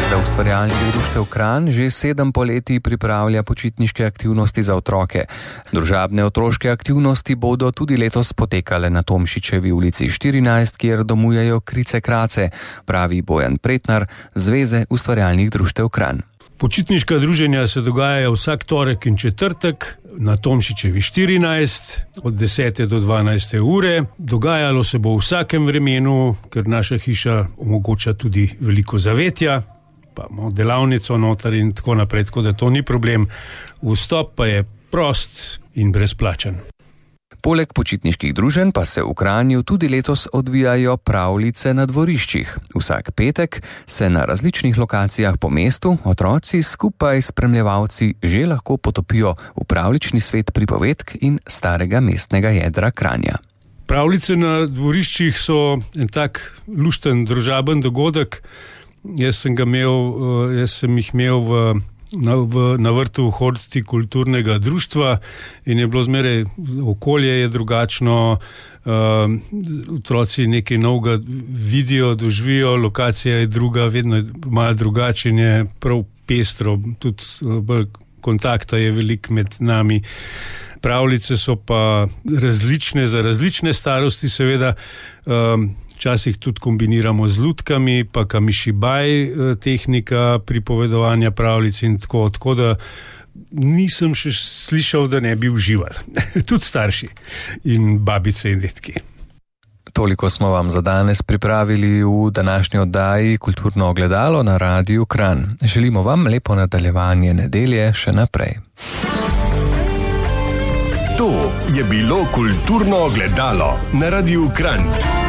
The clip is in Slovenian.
Zveza ustvarjalnih društev Kranj že 7 poletij pripravlja počitniške aktivnosti za otroke. Družabne otroške aktivnosti bodo tudi letos potekale na Tomšičevi ulici 14, kjer domujejo Krice Krace, pravi Bojan Pretnar, Zveze ustvarjalnih društev Kranj. Počitniška druženja se dogajajo vsak torek in četrtek na Tomšičevi 14 od 10. do 12. ure. Dogajalo se bo v vsakem vremenu, ker naša hiša omogoča tudi veliko zavetja, pa imamo delavnico noter in tako naprej, tako da to ni problem. Vstop pa je prost in brezplačen. Poleg počitniških druženj pa se v Kranju tudi letos odvijajo pravljice na dvoriščih. Vsak petek se na različnih lokacijah po mestu otroci skupaj s spremljevalci že lahko potopijo v pravljični svet pripovedk in starega mestnega jedra Kranja. Pravljice na dvoriščih so en tak lušten, družaben dogodek. Jaz sem jih imel na vrtu Horti kulturnega društva in je bilo zmeraj, okolje je drugačno, otroci nekaj novega vidijo, doživijo, lokacija je druga, vedno je malo drugače in je prav pestro, tudi kontakta je veliko med nami. Pravljice so pa različne, za različne starosti seveda, včasih tudi kombiniramo z lutkami, pa kamišibaj tehnika pripovedovanja pravljic in tako da nisem še slišal, da ne bi uživali. Tudi starši in babice in detki. Toliko smo vam za danes pripravili v današnji oddaji Kulturno ogledalo na Radiu Kranj. Želimo vam lepo nadaljevanje nedelje še naprej. To je bilo Kulturno ogledalo na Radiu Kranj.